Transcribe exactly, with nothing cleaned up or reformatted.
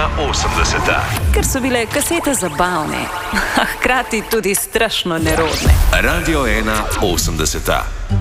osemdeseta. Ker so bile kasete zabavne, a hkrati tudi strašno nerodne. Radio ena osemdeseta.